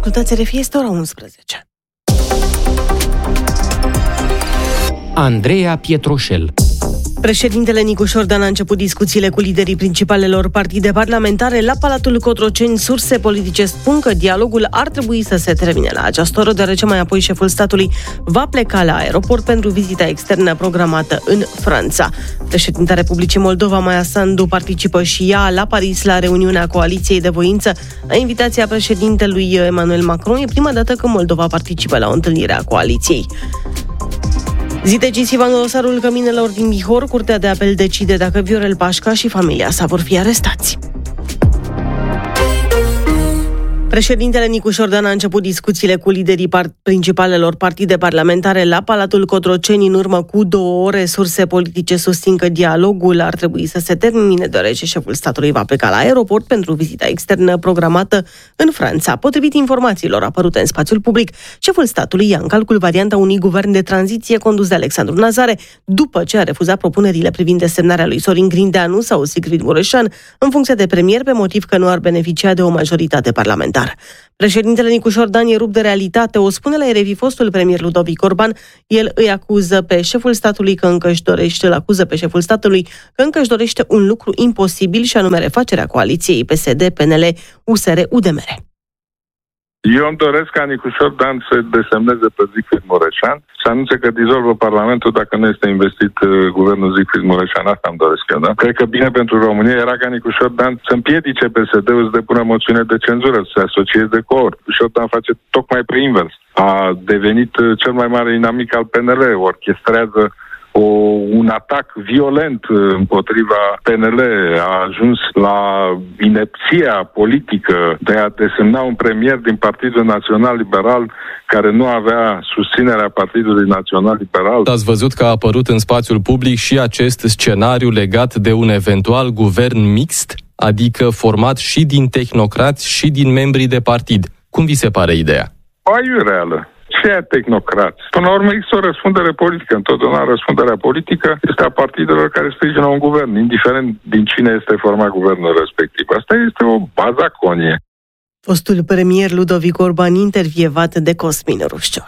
Ascultați RFI, este ora 11. Andreea Pietroșel. Președintele Nicu Șordan a început discuțiile cu liderii principalelor partide parlamentare la Palatul Cotroceni. Surse politice spun că dialogul ar trebui să se termine la această oră, deoarece mai apoi șeful statului va pleca la aeroport pentru vizita externă programată în Franța. Președinta Republicii Moldova, Maia Sandu, participă și ea la Paris la reuniunea Coaliției de Voință. La invitația președintelui Emmanuel Macron, e prima dată că Moldova participă la o întâlnire a coaliției. Zi decisivă în dosarul căminelor din Bihor, Curtea de Apel decide dacă Viorel Pașca și familia sa vor fi arestați. Președintele Nicu Șordan a început discuțiile cu liderii principalelor partide parlamentare la Palatul Cotroceni în urmă cu 2 ore. Surse politice susțin că dialogul ar trebui să se termine, deoarece șeful statului va pleca la aeroport pentru vizita externă programată în Franța. Potrivit informațiilor apărute în spațiul public, șeful statului ia în calcul varianta unui guvern de tranziție condus de Alexandru Nazare, după ce a refuzat propunerile privind desemnarea lui Sorin Grindeanu sau Sigrid Mureșan în funcție de premier, pe motiv că nu ar beneficia de o majoritate parlamentară. Președintele Nicu Șordan e rupt de realitate, o spune la RFI fostul premier Ludovic Orban. El îi acuză pe șeful statului că încă își dorește un lucru imposibil, și anume refacerea coaliției PSD, PNL, USR, UDMR. Eu îmi doresc ca Nicu Șordan să desemneze pe Sigrid Mureșan, să anunțe că dizolvă Parlamentul dacă nu este investit guvernul Sigrid Mureșan. Asta îmi doresc eu, da? Cred că bine pentru România era ca Nicu Șordan să împiedice PSD-ul să depună moțiune de cenzură, să se asocieze cu ori. Șordan face tocmai pe invers. A devenit cel mai mare inamic al PNL, orchestrează un atac violent împotriva PNL, a ajuns la inepția politică de a desemna un premier din Partidul Național Liberal care nu avea susținerea Partidului Național Liberal. Ați văzut că a apărut în spațiul public și acest scenariu legat de un eventual guvern mixt, adică format și din tehnocrați și din membrii de partid. Cum vi se pare ideea? Aiureală. Ce e tehnocrați? Până la urmă există o răspundere politică. Întotdeauna răspunderea politică este a partidelor care sprijină un guvern, indiferent din cine este format guvernul respectiv. Asta este o bazaconie. Fostul premier Ludovic Orban, intervievat de Cosmin Rușcior.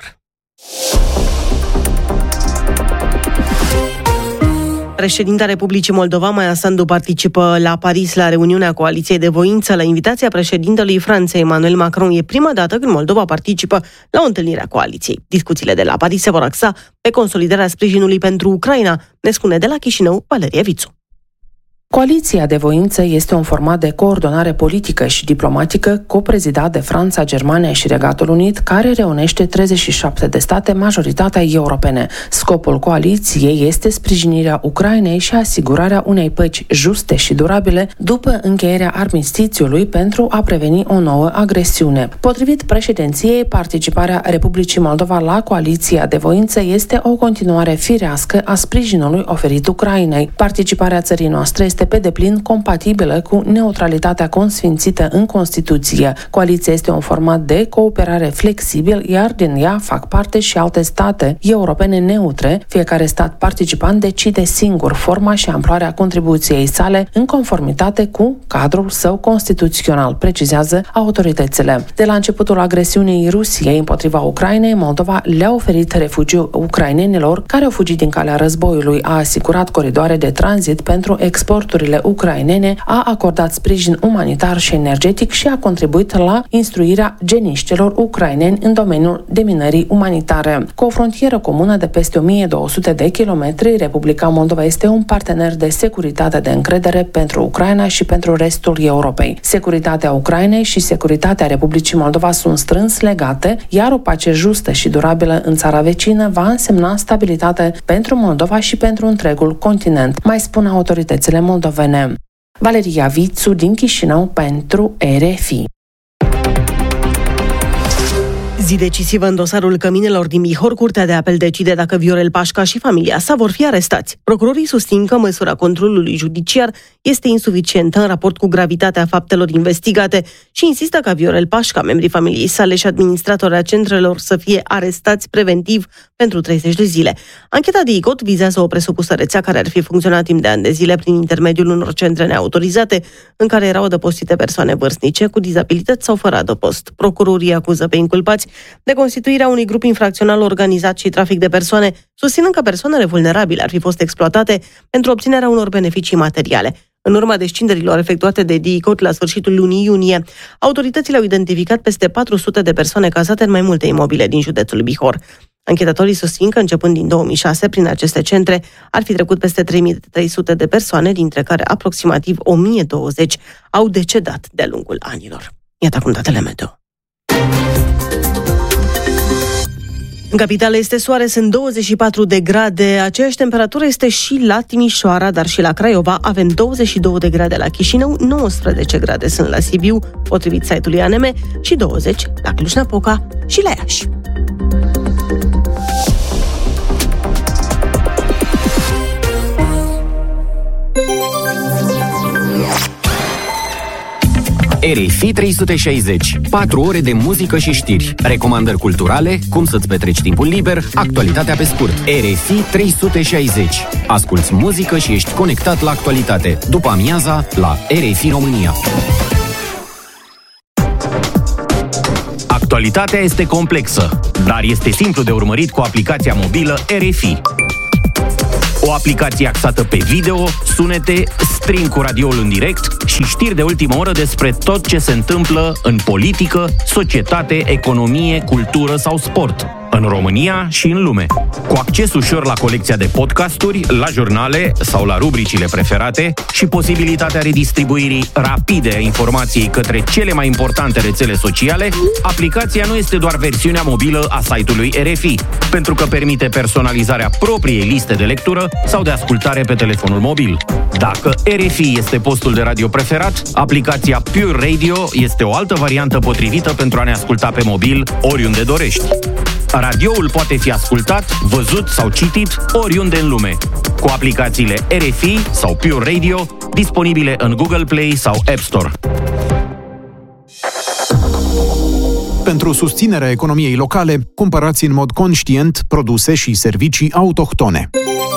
Președinta Republicii Moldova, Maia Sandu, participă la Paris la reuniunea Coaliției de Voință. La invitația președintelui Franței, Emmanuel Macron, e prima dată când Moldova participă la o întâlnire a coaliției. Discuțiile de la Paris se vor axa pe consolidarea sprijinului pentru Ucraina, ne spune de la Chișinău Valeria Vițu. Coaliția de voință este un format de coordonare politică și diplomatică coprezidat de Franța, Germania și Regatul Unit, care reunește 37 de state, majoritatea europene. Scopul coaliției este sprijinirea Ucrainei și asigurarea unei păci juste și durabile după încheierea armistițiului pentru a preveni o nouă agresiune. Potrivit președinției, participarea Republicii Moldova la coaliția de voință este o continuare firească a sprijinului oferit Ucrainei. Participarea țării noastre este pe deplin compatibilă cu neutralitatea consfințită în Constituție. Coaliția este un format de cooperare flexibil, iar din ea fac parte și alte state europene neutre. Fiecare stat participant decide singur forma și amploarea contribuției sale în conformitate cu cadrul său constituțional, precizează autoritățile. De la începutul agresiunii Rusiei împotriva Ucrainei, Moldova le-a oferit refugiu ucrainenilor care au fugit din calea războiului, a asigurat coridoare de tranzit pentru exporturile ucrainene, a acordat sprijin umanitar și energetic și a contribuit la instruirea geniștilor ucraineni în domeniul deminării umanitare. Cu o frontieră comună de peste 1200 de kilometri, Republica Moldova este un partener de securitate de încredere pentru Ucraina și pentru restul Europei. Securitatea Ucrainei și securitatea Republicii Moldova sunt strâns legate, iar o pace justă și durabilă în țara vecină va însemna stabilitate pentru Moldova și pentru întregul continent, mai spun autoritățile moldovene. Valeria Vițu din Chișinău pentru RFI. Zi decisivă în dosarul căminelor din Bihor, Curtea de Apel decide dacă Viorel Pașca și familia sa vor fi arestați. Procurorii susțin că măsura controlului judiciar este insuficientă în raport cu gravitatea faptelor investigate și insistă ca Viorel Pașca, membrii familiei sale și administratorii centrelor să fie arestați preventiv pentru 30 de zile. Ancheta de ICOT vizează o presupusă rețea care ar fi funcționat timp de ani de zile prin intermediul unor centre neautorizate în care erau adăpostite persoane vârstnice cu dizabilități sau fără adăpost. Procurorii acuză pe inculpați de constituirea unui grup infracțional organizat și trafic de persoane, susținând că persoanele vulnerabile ar fi fost exploatate pentru obținerea unor beneficii materiale. În urma descinderilor efectuate de DICOT la sfârșitul lunii iunie, autoritățile au identificat peste 400 de persoane cazate în mai multe imobile din județul Bihor. Anchetatorii susțin că începând din 2006, prin aceste centre, ar fi trecut peste 3300 de persoane, dintre care aproximativ 1020 au decedat de-a lungul anilor. Iată acum datele meteo. În capitală este soare, sunt 24 de grade, aceeași temperatură este și la Timișoara, dar și la Craiova. Avem 22 de grade la Chișinău, 19 grade sunt la Sibiu, potrivit site-ului ANM, și 20 la Cluj-Napoca și la Iași. RFI 360. 4 ore de muzică și știri, recomandări culturale, cum să-ți petreci timpul liber, actualitatea pe scurt. RFI 360. Asculți muzică și ești conectat la actualitate. După amiaza, la RFI România. Actualitatea este complexă, dar este simplu de urmărit cu aplicația mobilă RFI. O aplicație axată pe video, sunete, stream cu radioul în direct și știri de ultimă oră despre tot ce se întâmplă în politică, societate, economie, cultură sau sport, în România și în lume. Cu acces ușor la colecția de podcasturi, la jurnale sau la rubricile preferate și posibilitatea redistribuirii rapide a informației către cele mai importante rețele sociale, aplicația nu este doar versiunea mobilă a site-ului RFI, pentru că permite personalizarea propriei liste de lectură sau de ascultare pe telefonul mobil. Dacă RFI este postul de radio preferat, aplicația Pure Radio este o altă variantă potrivită pentru a ne asculta pe mobil oriunde dorești. Radioul poate fi ascultat, văzut sau citit oriunde în lume, cu aplicațiile RFI sau Pure Radio, disponibile în Google Play sau App Store. Pentru susținerea economiei locale, cumpărați în mod conștient produse și servicii autohtone.